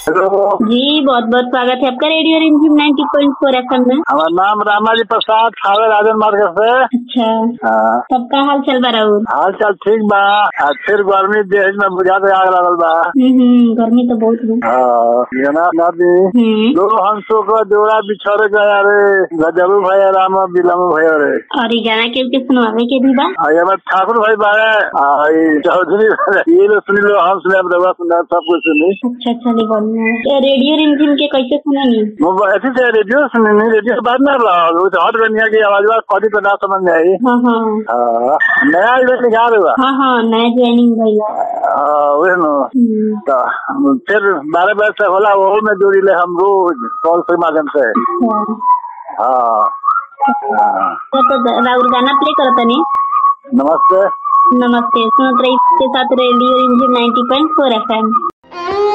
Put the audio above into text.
Hello जी, बहुत बहुत स्वागत है आपका रेडियो रिमझिम 90.4 FM में। हमारा नाम रामाजी प्रसाद खावे राजन मार्ग से। अच्छा, हाँ, सबका हाल चल बा राहुल? हाल चाल ठीक बा। फिर गर्मी देश में बुझाते आग लगल बा। गर्मी तो बहुत है। हाँ, जना नदी दो हंसों का जोड़ा बिछड़ गया रे, गजबू भैया राम बिलम भैया रे। और ये गाना के सुनवावे के भी बा। हमारे ठाकुर भाई बारे चौधरी ये लो सुनी लो, हम सुने दवा सुना सब कुछ सुनी। अच्छा चलिए बोलिए, रेडियो रिमझिम के कैसे सुनेंगे? ऐसी से रेडियो सुनी, रेडियो से बात ना रहा हॉट बनिया की आवाज कभी तो ना समझ में आई। हाँ, नया इवेंट निकाल हुआ। हाँ, नया ज्वाइनिंग भैया। फिर 12 बजे से होला, वो में जोड़ी ले हम रोज कॉल के माध्यम से। हाँ, तो राहुल गाना प्ले करता नहीं। नमस्ते। नमस्ते, सुनत रही के साथ रेडियो रिमझिम 90.4 FM।